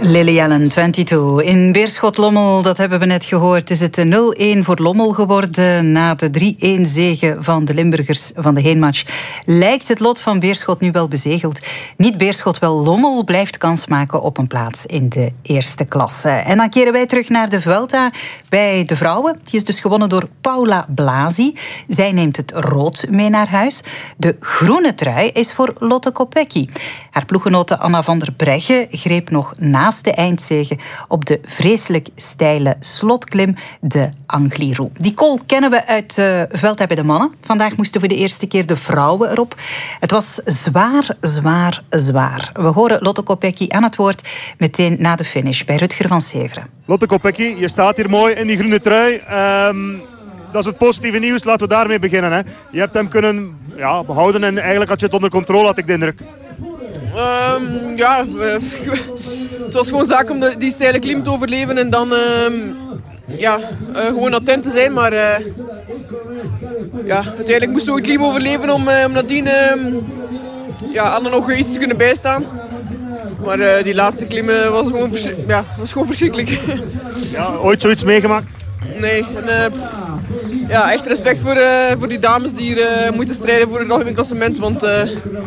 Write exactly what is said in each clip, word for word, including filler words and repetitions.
Lily Allen, tweeëntwintig. In Beerschot-Lommel, dat hebben we net gehoord, is het nul-een voor Lommel geworden. Na de drie-een zege van de Limburgers van de heenmatch lijkt het lot van Beerschot nu wel bezegeld. Niet Beerschot, wel Lommel blijft kans maken op een plaats in de eerste klasse. En dan keren wij terug naar de Vuelta bij de vrouwen. Die is dus gewonnen door Paula Blasi. Zij neemt het rood mee naar huis. De groene trui is voor Lotte Kopecky. Haar ploeggenote Anna van der Breggen greep nog naast de eindzege op de vreselijk steile slotklim, de Angliru. Die col kennen we uit de uh, Vuelta bij de mannen. Vandaag moesten voor de eerste keer de vrouwen erop. Het was zwaar, zwaar, zwaar. We horen Lotte Kopecky aan het woord meteen na de finish bij Rutger van Severen. Lotte Kopecky, je staat hier mooi in die groene trui. Um, dat is het positieve nieuws. Laten we daarmee beginnen. Hè. Je hebt hem kunnen ja, behouden en eigenlijk had je het onder controle, had ik de indruk. Um, ja, uh, het was gewoon zaak om de, die steile klim te overleven en dan um, ja, uh, gewoon attent te zijn. Maar uh, ja, uiteindelijk moesten we de klim overleven om, uh, om nadien uh, ja, Anne nog iets te kunnen bijstaan. Maar uh, die laatste klim uh, was, gewoon ja, was gewoon verschrikkelijk. Ja, ooit zoiets meegemaakt? Nee. En, uh, ja, echt respect voor, uh, voor die dames die hier uh, moeten strijden voor het algemeen klassement. Want uh,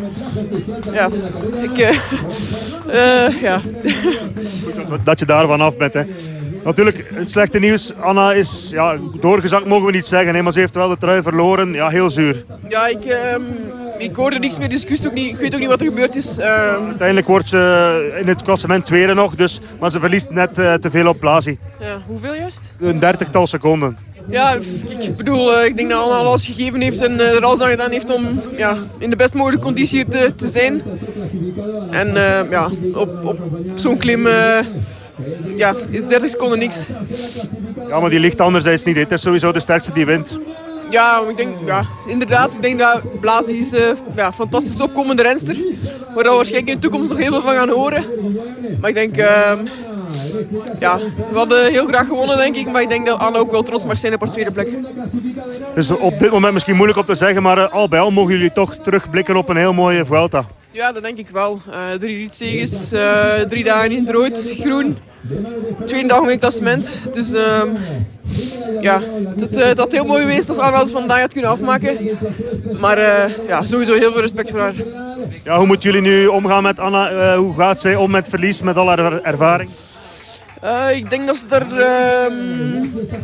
ja, ik... Uh, uh, ja. dat, dat je daar vanaf bent. Hè. Natuurlijk, het slechte nieuws. Anna is ja, doorgezakt, mogen we niet zeggen. Hè, maar ze heeft wel de trui verloren. Ja, heel zuur. Ja, ik... Uh, Ik hoorde niks meer, dus ik, ook niet, ik weet ook niet wat er gebeurd is. Uh... Uiteindelijk wordt ze in het klassement tweede nog, dus, maar ze verliest net uh, te veel op Blasi. Ja, hoeveel juist? Een dertigtal seconden. Ja, ik bedoel, uh, ik denk dat Anna alles gegeven heeft en uh, er alles aan gedaan heeft om ja, in de best mogelijke conditie hier te, te zijn. En uh, ja, op, op zo'n klim uh, ja, is dertig seconden niks. Ja, maar die ligt anderzijds niet. Het is sowieso de sterkste die wint. Ja, ik denk, ja, inderdaad. Ik denk dat Blasi is een uh, ja, fantastisch opkomende renster. Waar we waarschijnlijk in de toekomst nog heel veel van gaan horen. Maar ik denk, uh, ja, we hadden heel graag gewonnen, denk ik. Maar ik denk dat Anna ook wel trots mag zijn op haar tweede plek. Het is op dit moment misschien moeilijk om te zeggen, maar uh, al bij al mogen jullie toch terugblikken op een heel mooie Vuelta. Ja, dat denk ik wel. Uh, drie rietzeges, uh, drie dagen in het rood, groen. Tweede dag in het klassement. Dus uh, ja, het, uh, het had heel mooi geweest als Anna het vandaag had kunnen afmaken. Maar uh, ja, sowieso heel veel respect voor haar. Ja, hoe moeten jullie nu omgaan met Anna? Uh, hoe gaat zij om met verlies, met al haar ervaring? Uh, ik denk dat ze er uh,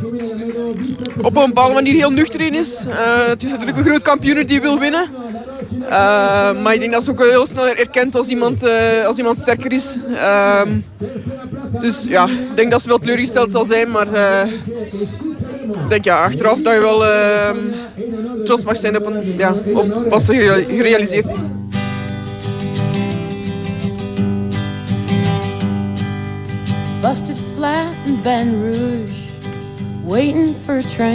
op een bepaalde manier heel nuchter in is. Uh, het is natuurlijk een groot kampioen die wil winnen. Uh, maar ik denk dat ze ook heel snel erkent als iemand, uh, als iemand sterker is. Uh, dus ja, ik denk dat ze wel teleurgesteld zal zijn. Maar uh, ik denk ja, achteraf dat je wel uh, trots mag zijn op, een, ja, op wat ze gerealiseerd heeft. Busted flat in Baton Rouge, waiting for a train.